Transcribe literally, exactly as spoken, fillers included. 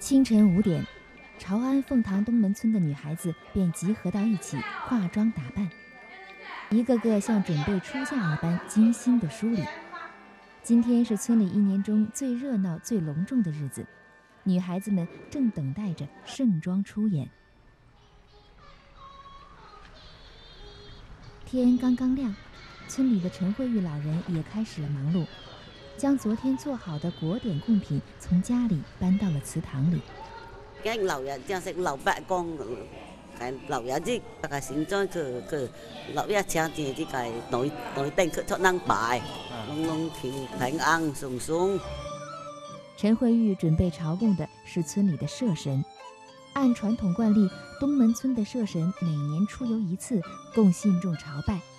清晨五点，潮安凤塘东门村的女孩子便集合到一起，化妆打扮，一个个像准备出嫁一般精心的梳理。今天是村里一年中最热闹、最隆重的日子，女孩子们正等待着盛装出演。天刚刚亮，村里的陈慧玉老人也开始了忙碌，将昨天做好的果点贡品从家里搬到了祠堂里。 cái lẩu ya cha sẽ lẩu bẹ con cái lẩu ya gì cái sinh cho cái cái lẩu ya cha thì thì cái nổi nổi tên cái cho năng bài long long thì平安松松。 陈慧玉准备朝贡的是村里的社神，按传统惯例，东门村的社神每年出游一次，供信众朝拜。